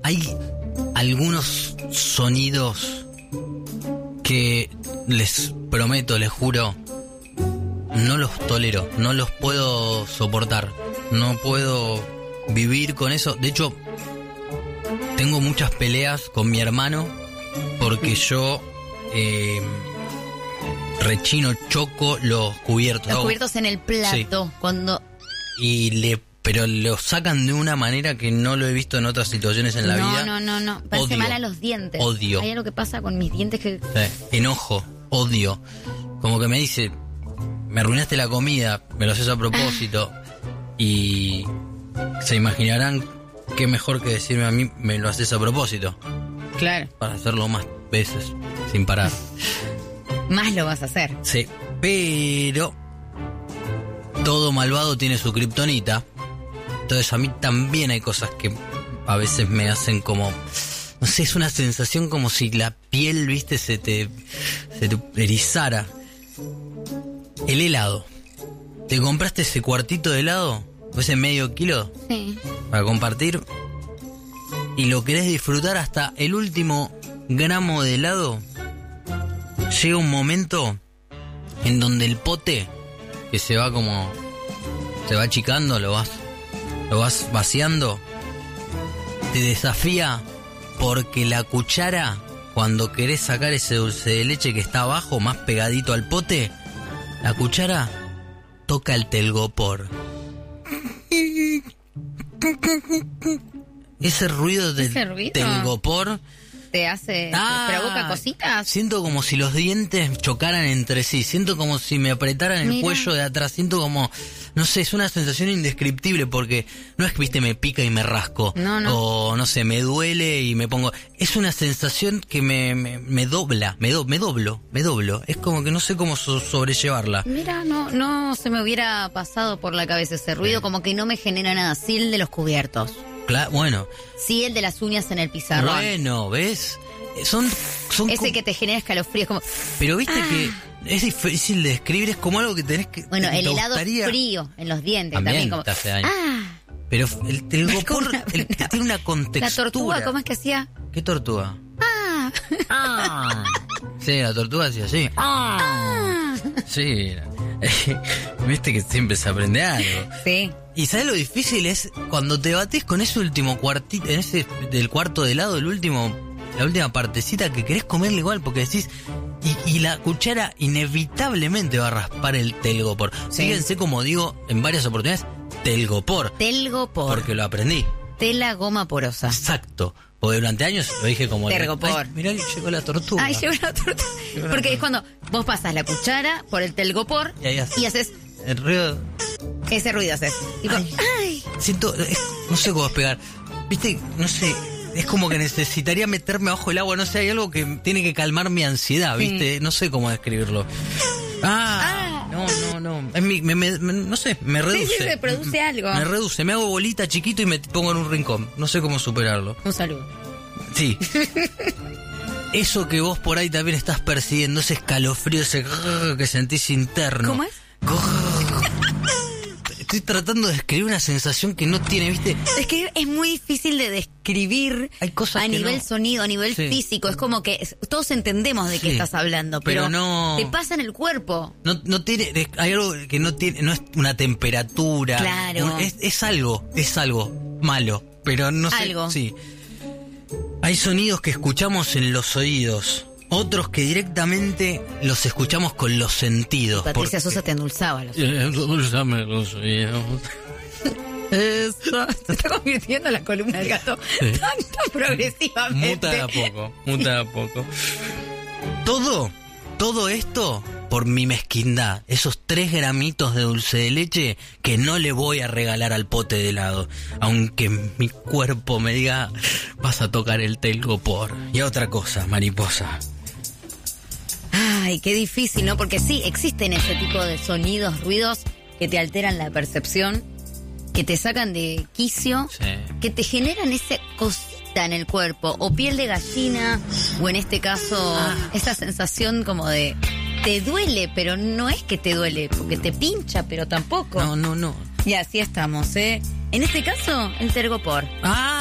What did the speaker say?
hay algunos sonidos que les prometo, les juro, no los tolero, no los puedo soportar, no puedo vivir con eso. De hecho, tengo muchas peleas con mi hermano porque yo rechino, choco los cubiertos. Los cubiertos en el plato, sí. Cuando... Pero lo sacan de una manera que no lo he visto en otras situaciones en la vida. No. Parece mal a los dientes. Odio. Hay algo que pasa con mis dientes que... Sí. Enojo, odio. Como que me dice, me arruinaste la comida, me lo haces a propósito. Y se imaginarán qué mejor que decirme a mí, me lo haces a propósito. Claro. Para hacerlo más veces, sin parar. Más lo vas a hacer. Sí, pero todo malvado tiene su kriptonita. Entonces a mí también hay cosas que a veces me hacen como... No sé, es una sensación como si la piel, viste, se te erizara. El helado. ¿Te compraste ese cuartito de helado? ¿Ese medio kilo? Sí. Para compartir. Y lo querés disfrutar hasta el último gramo de helado. Llega un momento en donde el pote, que se va achicando, lo vas vaciando, te desafía porque la cuchara, cuando querés sacar ese dulce de leche que está abajo, más pegadito al pote, la cuchara toca el telgopor. Ese ruido del telgopor te hace, te provoca cositas. Siento como si los dientes chocaran entre sí, siento como si me apretaran el cuello de atrás, siento como, no sé, es una sensación indescriptible porque no es que, viste, me pica y me rasco, o no sé, me duele y me pongo, es una sensación que me dobla, me doblo, es como que no sé cómo sobrellevarla. Mira, no se me hubiera pasado por la cabeza ese ruido, como que no me genera nada, sí el de los cubiertos. Claro, bueno. Sí, el de las uñas en el pizarrón. Bueno, ¿ves? Son ese que te genera escalofríos, como... Pero viste que es difícil de describir, es como algo que tenés que... Bueno, el helado frío en los dientes también como... te hace daño. Pero el telgopor tiene una contextura. La tortuga, ¿cómo es que hacía? ¿Qué tortuga? Sí, la tortuga hacía así. Sí. Viste que siempre se aprende algo. Sí. Y ¿sabes lo difícil es cuando te bates con ese último cuartito, en ese del cuarto de helado, la última partecita que querés comerle igual porque decís, y la cuchara inevitablemente va a raspar el telgopor. Sí. Fíjense como digo en varias oportunidades, telgopor. Porque lo aprendí. Tela goma porosa. Exacto. Porque durante años lo dije como... Telgopor. Mirá, llegó la tortuga. Llegó la tortuga. Porque es cuando vos pasás la cuchara por el telgopor y haces... El ruido... Ese ruido haces. Tipo, ay. Siento... no sé cómo explicar. Viste, no sé... Es como que necesitaría meterme abajo el agua. No sé, hay algo que tiene que calmar mi ansiedad, ¿viste? No sé cómo describirlo. No. No sé, me reduce. Sí, se produce algo. Me reduce, me hago bolita chiquito y me pongo en un rincón. No sé cómo superarlo. Un saludo. Sí. Eso que vos por ahí también estás percibiendo, ese escalofrío, ese que sentís interno. ¿Cómo es? Estoy tratando de describir una sensación que no tiene, ¿viste? Es que es muy difícil de describir. Hay cosas a nivel sonido, a nivel físico. Es como que todos entendemos de qué estás hablando, pero no te pasa en el cuerpo. No tiene, hay algo que no tiene, no es una temperatura. Claro. Es algo malo, pero no sé. Algo. Sí. Hay sonidos que escuchamos en los oídos. Otros que directamente los escuchamos con los sentidos. Patricia Sosa te endulzaba los oídos. Endulzame los oídos. Eso. Se está convirtiendo en la columna del gato tan progresivamente. Muta de a poco. Todo esto por mi mezquindad. Esos 3 gramitos de dulce de leche que no le voy a regalar al pote de helado. Aunque mi cuerpo me diga, vas a tocar el telgopor. Y otra cosa, mariposa. Ay, qué difícil, ¿no? Porque sí, existen ese tipo de sonidos, ruidos que te alteran la percepción, que te sacan de quicio, que te generan esa cosita en el cuerpo, o piel de gallina, o en este caso, esa sensación como de... Te duele, pero no es que te duele, porque te pincha, pero tampoco. No. Y así estamos, ¿eh? En este caso, el telgopor.